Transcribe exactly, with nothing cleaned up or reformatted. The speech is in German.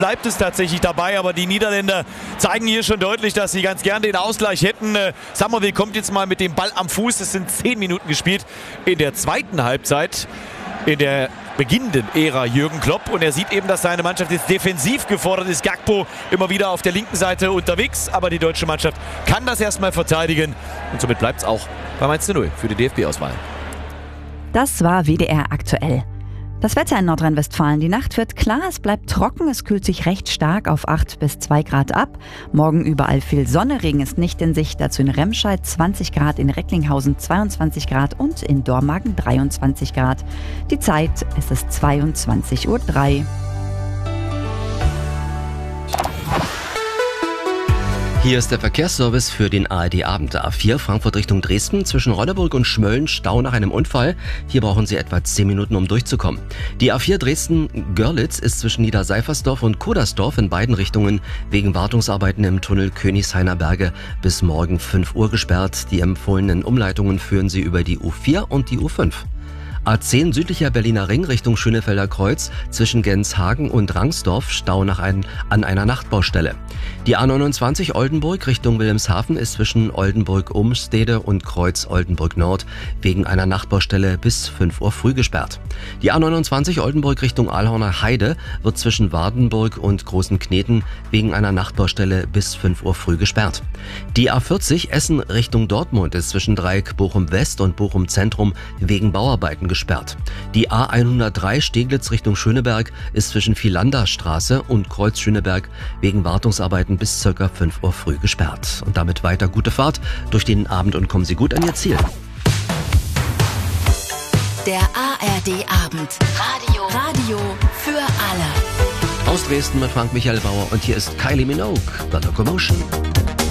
bleibt es tatsächlich dabei, aber die Niederländer zeigen hier schon deutlich, dass sie ganz gern den Ausgleich hätten. Äh, Summerville kommt jetzt mal mit dem Ball am Fuß. Es sind zehn Minuten gespielt in der zweiten Halbzeit, in der beginnenden Ära Jürgen Klopp. Und er sieht eben, dass seine Mannschaft jetzt defensiv gefordert ist. Gakpo immer wieder auf der linken Seite unterwegs, aber die deutsche Mannschaft kann das erstmal verteidigen. Und somit bleibt es auch beim eins zu null für die D F B-Auswahl. Das war W D R aktuell. Das Wetter in Nordrhein-Westfalen. Die Nacht wird klar, es bleibt trocken, es kühlt sich recht stark auf acht bis zwei Grad ab. Morgen überall viel Sonne, Regen ist nicht in Sicht. Dazu in Remscheid zwanzig Grad, in Recklinghausen zweiundzwanzig Grad und in Dormagen dreiundzwanzig Grad. Die Zeit, es ist zweiundzwanzig Uhr drei. Hier ist der Verkehrsservice für den A R D-Abend. A vier Frankfurt Richtung Dresden. Zwischen Rolleburg und Schmölln Stau nach einem Unfall. Hier brauchen Sie etwa zehn Minuten, um durchzukommen. Die A vier Dresden-Görlitz ist zwischen Niederseifersdorf und Kudersdorf in beiden Richtungen wegen Wartungsarbeiten im Tunnel Königshainer Berge bis morgen fünf Uhr gesperrt. Die empfohlenen Umleitungen führen Sie über die U vier und die U fünf. A zehn südlicher Berliner Ring Richtung Schönefelder Kreuz zwischen Genshagen und Rangsdorf Stau nach ein, an einer Nachtbaustelle. Die A neunundzwanzig Oldenburg Richtung Wilhelmshaven ist zwischen Oldenburg-Umstede und Kreuz Oldenburg Nord wegen einer Nachtbaustelle bis fünf Uhr früh gesperrt. Die A neunundzwanzig Oldenburg Richtung Alhorner Heide wird zwischen Wardenburg und Großen Kneten wegen einer Nachtbaustelle bis fünf Uhr früh gesperrt. Die A vierzig Essen Richtung Dortmund ist zwischen Dreieck Bochum West und Bochum Zentrum wegen Bauarbeiten gesperrt. Die A hundertdrei Steglitz Richtung Schöneberg ist zwischen Philanderstraße und Kreuz Schöneberg wegen Wartungsarbeiten bis ca. fünf Uhr früh gesperrt. Und damit weiter gute Fahrt durch den Abend und kommen Sie gut an Ihr Ziel. Der A R D-Abend. Radio. Radio für alle. Aus Dresden mit Frank Michael Bauer und hier ist Kylie Minogue, The Locomotion.